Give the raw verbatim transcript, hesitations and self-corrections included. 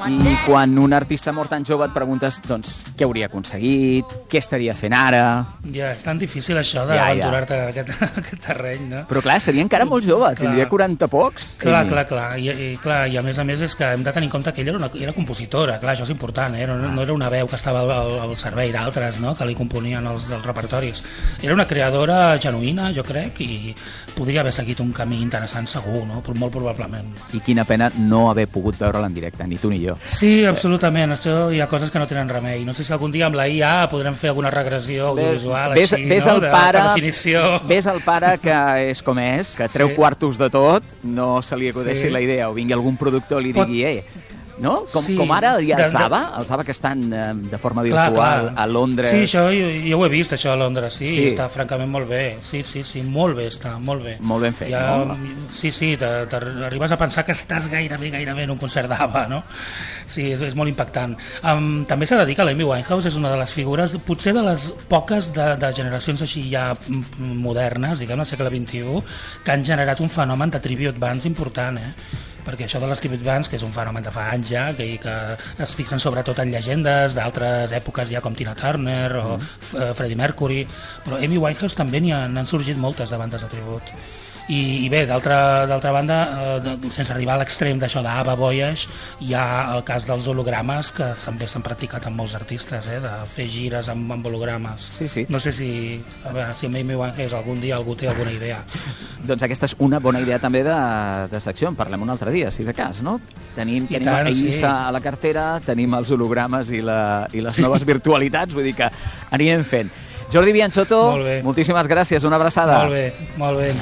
I quan un artista mort tan jove et preguntes, doncs, què hauria aconseguit, què estaria fent ara... Ja, és tan difícil això d'aventurar-te ja, ja. en aquest, aquest terreny, no? Però clar, seria encara molt jove, clar. Tindria quaranta pocs. Clar, clar, clar. I, i, clar. I a més a més és que hem de tenir en compte que ella era, una, era compositora, clar, això és important, eh? no, no era una veu que estava al, al servei d'altres, no? Que li componien els, els repertoris. Era una creadora genuïna, jo crec, i podria haver seguit un camí interessant segur, no? Però molt probablement. I quina pena no haver pogut veure-la en directe, ni tu ni jo. Sí, absolutament. Això hi ha coses que no tenen remei. No sé si algun dia amb la I A podrem fer alguna regressió audiovisual ves, així, ves no? El de, pare, de definició. Ves el pare que és com és, que treu sí. quartos de tot, no se li acudeixi sí. la idea, o vingui algun productor i li Pot... digui, eh, no? Com, sí. com ara hi ha el Zava, el Zava que estan eh, de forma virtual clar, clar. a Londres. Sí, això jo, jo ho he vist, això a Londres, sí, sí, està francament molt bé. Sí, sí, sí, molt bé està, molt bé. Molt ben fet, ja, no? Sí, sí, t'arribes a pensar que estàs gairebé, gairebé en un concert d'Ava, no? Sí, és, és molt impactant. Um, també s'ha de dir que l'Amy Winehouse és una de les figures, potser de les poques de, de generacions així ja modernes, diguem, al segle vint-i-u, que han generat un fenomen de tribute bands important, eh? Perquè això de les tribute bands, que és un fenomen de fa anys ja, que, que es fixen sobretot en llegendes d'altres èpoques ja com Tina Turner o mm. Freddie Mercury, però Amy Winehouse també n'hi han sorgit moltes de bandes de tribut. I, i bé, d'altra banda, eh, sense arribar a l'extrem d'això d'Ava Voyage, hi ha el cas dels hologrames, que també s'han practicat amb molts artistes, eh, de fer gires amb, amb hologrames. Sí, sí. No sé si, a veure, si amb Amy Winehouse algun dia algú té alguna idea. Doncs aquesta és una bona idea també de, de secció, en parlem un altre dia, si de cas, no? Tenim, tenim tant, Aïssa sí. a la cartera, tenim els hologrames i, la, i les sí. noves virtualitats, vull dir que anirem fent. Jordi Bianchotto, moltíssimes gràcies, una abraçada. Molt bé, molt bé.